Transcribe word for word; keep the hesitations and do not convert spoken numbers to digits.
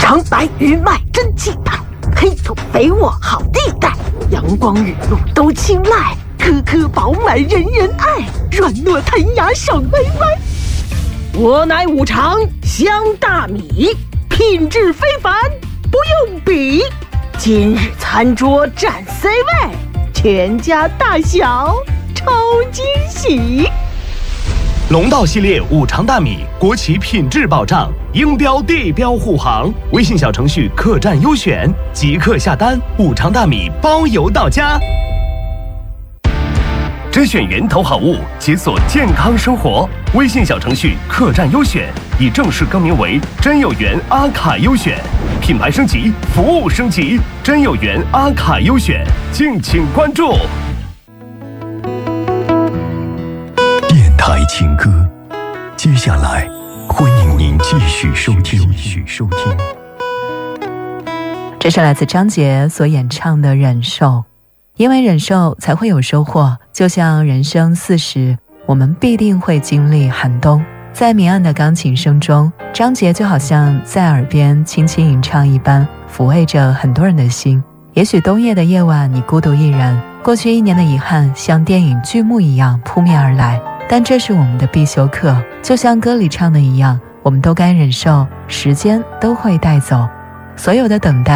长白鱼麦真气派，黑土肥沃好地带，阳光雨露都青睐，颗颗饱满人人爱，软糯弹牙爽歪歪。我乃五常香大米，品质非凡，不用比。今日餐桌占 C 位，全家大小超惊喜。 龙道系列五常大米，国企品质保障，英标地标护航。微信小程序客栈优选，即刻下单，五常大米包邮到家。甄选源头好物，解锁健康生活。微信小程序客栈优选已正式更名为真有缘阿卡优选，品牌升级，服务升级，真有缘阿卡优选，敬请关注。 电台情歌，接下来欢迎您继续收听。继续收听。 这是来自张杰所演唱的《忍受》。因为忍受才会有收获，就像人生四十，我们必定会经历寒冬。在明暗的钢琴声中，张杰就好像在耳边轻轻吟唱一般，抚慰着很多人的心。也许冬夜的夜晚你孤独一人，过去一年的遗憾像电影剧目一样扑面而来，但这是我们的必修课。就像歌里唱的一样，我们都该忍受，时间都会带走所有的等待。